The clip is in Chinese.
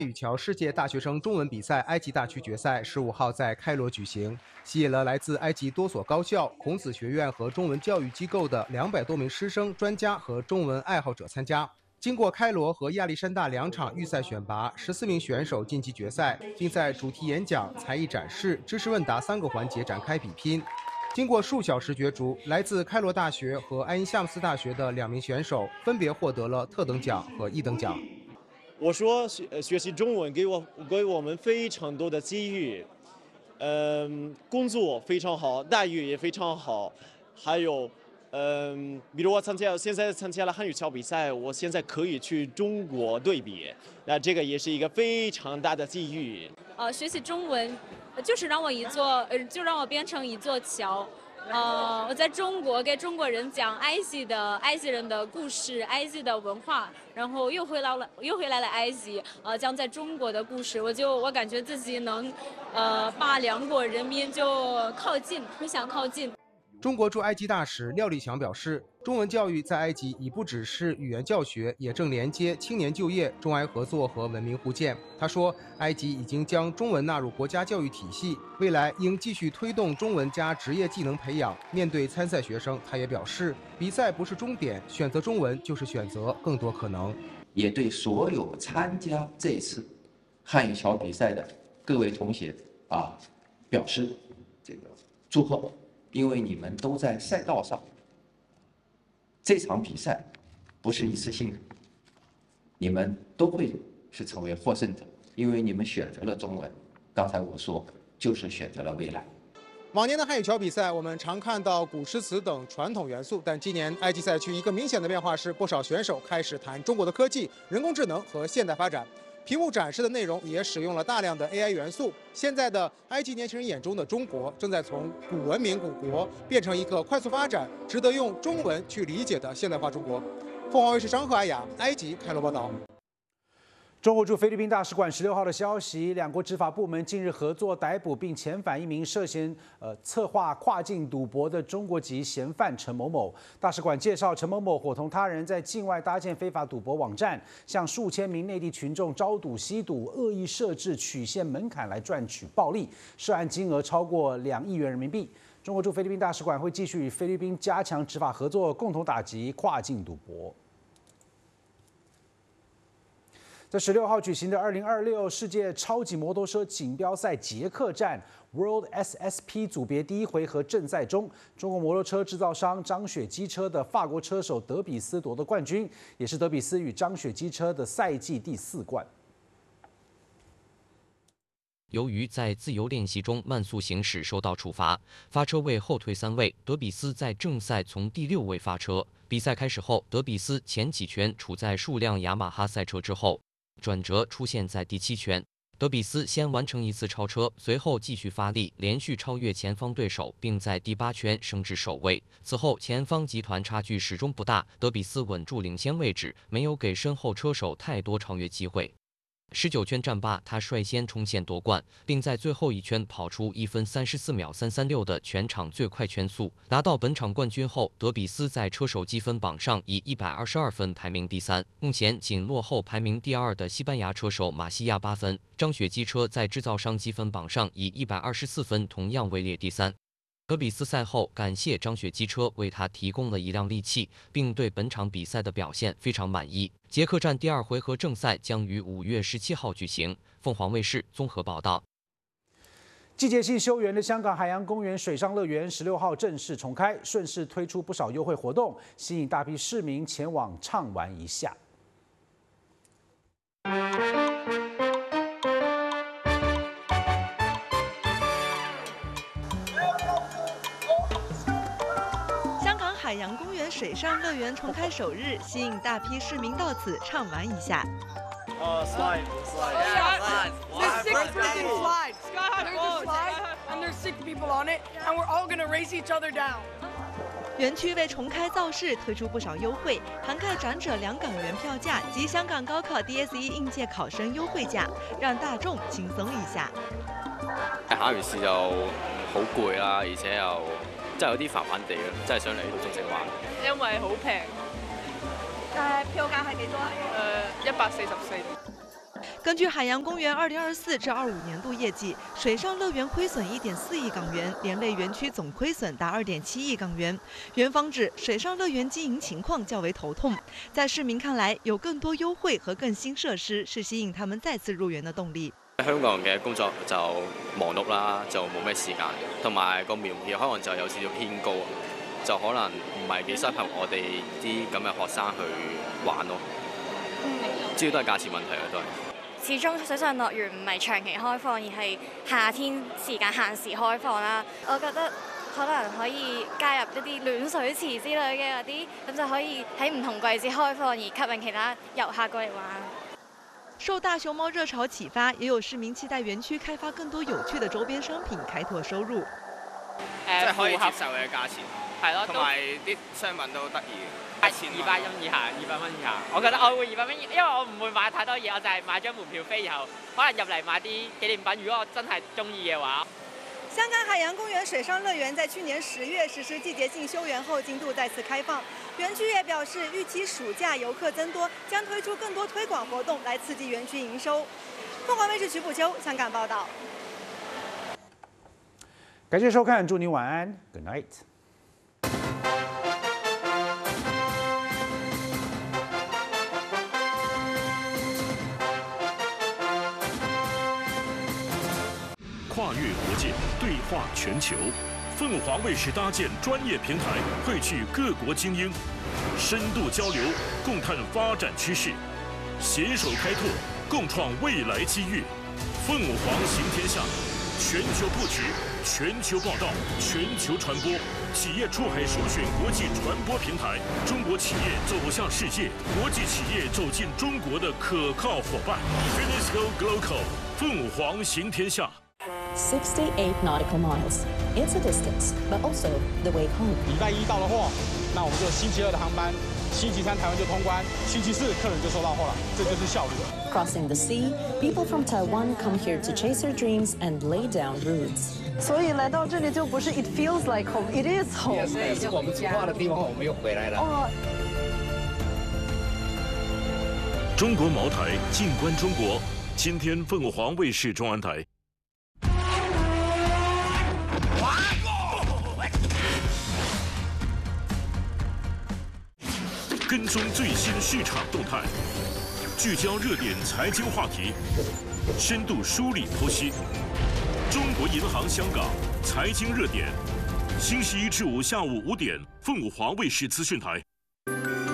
羽桥世界大学生中文比赛埃及大区决赛15号在开罗举行，吸引了来自埃及多所高校、孔子学院和中文教育机构的200多名师生、专家和中文爱好者参加。经过开罗和亚历山大2场预赛选拔，14名选手晋级决赛，并在主题演讲、才艺展示、知识问答3个环节展开比拼。经过数小时角逐，来自开罗大学和埃因夏姆斯大学的2名选手分别获得了特等奖和1等奖。 我说学习中文给我们非常多的机遇，工作非常好，待遇也非常好，还有，比如我现在参加了汉语桥比赛，我现在可以去中国对比，那这个也是一个非常大的机遇。 学习中文就是让我变成一座桥。我在中国给中国人讲埃及人的故事、埃及的文化，然后又回来了埃及，讲在中国的故事，我感觉自己能，把2国人民就互相靠近。 中国驻埃及大使廖立强表示，中文教育在埃及已不只是语言教学，也正连接青年就业、中埃合作和文明互鉴。他说，埃及已经将中文纳入国家教育体系，未来应继续推动中文加职业技能培养。面对参赛学生，他也表示，比赛不是终点，选择中文就是选择更多可能。 也对所有参加这次汉语桥比赛的各位同学表示这个祝贺。因为你们都在赛道上，这场比赛不是一次性的，你们都会是成为获胜者，因为你们选择了中文。刚才我说，就是选择了未来。 往年的汉语桥比赛，我们常看到古诗词等传统元素，但今年埃及赛区一个明显的变化是，不少选手开始谈中国的科技、人工智能和现代发展。屏幕展示的内容也使用了大量的 AI 元素。现在的埃及年轻人眼中的中国，正在从古文明古国变成一个快速发展、值得用中文去理解的现代化中国。凤凰卫视张赫、阿雅，埃及开罗报道。 中国驻菲律宾大使馆16号的消息，两国执法部门近日合作逮捕并遣返一名涉嫌策划跨境赌博的中国籍嫌犯陈某某。大使馆介绍，陈某某伙同他人在境外搭建非法赌博网站，向数千名内地群众招赌吸赌，恶意设置曲线门槛来赚取暴利，涉案金额超过2亿元人民币。中国驻菲律宾大使馆会继续与菲律宾加强执法合作，共同打击跨境赌博。在16号举行的2026世界超级摩托车锦标赛捷克站 World SSP 组别第1回合正赛中，中国摩托车制造商张雪机车的法国车手德比斯夺得冠军，也是德比斯与张雪机车的赛季第4冠。 由于在自由练习中慢速行驶受到处罚，发车位后退3位，德比斯在正赛从第6位发车。比赛开始后，德比斯前几圈处在数辆雅马哈赛车之后。转折出现在第7圈，德比斯先完成1次超车，随后继续发力，连续超越前方对手，并在第8圈升至首位。此后，前方集团差距始终不大，德比斯稳住领先位置，没有给身后车手太多超越机会。19圈战罢，他率先冲线夺冠，并在最后1圈跑出1分34秒336的全场最快圈速，拿到本场冠军后，德比斯在车手积分榜上以122分排名第3，目前仅落后排名第2的西班牙车手马西亚8分。张雪机车在制造商积分榜上以124分同样位列第3。德比斯赛后感谢张雪机车为他提供了一辆利器，并对本场比赛的表现非常满意。捷克站第2回合正赛将于5月17号举行。凤凰卫视综合报道。 季节性休园的香港海洋公园水上乐园16号正式重开，顺势推出不少优惠活动，吸引大批市民前往畅玩一下。 海洋公园水上乐园重开首日，吸引大批市民到此畅玩一下。 Slide. There's 6 freaking slides. There's a slide, and there's 6 people on it, and we're all gonna race each other down. 园区为重开造势，推出不少优惠，涵盖长者2港元票价及香港高考 DSE 应届考生優惠價，讓大眾輕鬆一下。 考完試就好攰啦，而且又真係有啲煩煩地咯，真係想嚟呢度盡情玩。 因為好平。 票價係幾多啊？ 144。 根据海洋公园2024至25年度业绩，水上乐园亏损1.4亿港元，连累园区总亏损达2.7亿港元。园方指，水上乐园经营情况较为頭痛，在市民看來，有更多優惠和更新設施是吸引他們再次入園的動力。 香港嘅工作就忙碌啦，就冇咩時間，同埋個門票可能就有少少偏高，就可能唔係幾適合我哋啲咁嘅學生去玩咯。主要都係價錢問題啊，都係。 始終水上樂園唔係長期開放，而係夏天時間限時開放啦。我覺得可能可以加入一啲暖水池之類嘅嗰啲，咁就可以喺唔同季節開放，而吸引其他遊客過嚟玩。 受大熊貓熱潮啟發，也有市民期待園區開發更多有趣的周邊商品，開拓收入。 即係可以接受嘅價錢，係咯，同埋啲商品都得意。價錢200蚊以下，200蚊以下。我覺得我會200蚊，因為我唔會買太多嘢，我就係買張門票飛，然後可能入嚟買啲紀念品。如果我真係中意嘅話。 香港海洋公園水上樂園在去年10月實施季節性休園後，進度再次開放。園區也表示，預期暑假遊客增多，將推出更多推廣活動來刺激園區營收。鳳凰衛視徐步秋香港報道。 感謝收看，祝您晚安 ，Good night。 跨越国界，对话全球，凤凰卫视搭建专业平台，汇聚各国精英，深度交流，共探发展趋势，携手开拓，共创未来机遇。凤凰行天下，全球布局，全球报道，全球传播，企业出海首选国际传播平台，中国企业走向世界，国际企业走进中国的可靠伙伴。Finisco Global， 凤凰行天下。 68 nautical miles. It's a distance, but also the way home. 礼拜1到了货，那我们就星期2的航班，星期3台湾就通关，星期4客人就收到货了，这就是效率。 Crossing the sea, people from Taiwan come here to chase their dreams and lay down roots. 所以来到这里就不是 It feels like home, it is home. 也是我们出发的地方，我们又回来了。哦。 中国茅台，静观中国。今天凤凰卫视中文台。跟踪最新市场动态，聚焦热点财经话题，深度梳理剖析。中国银行香港财经热点，星期1至5下午5点，凤凰卫视资讯台。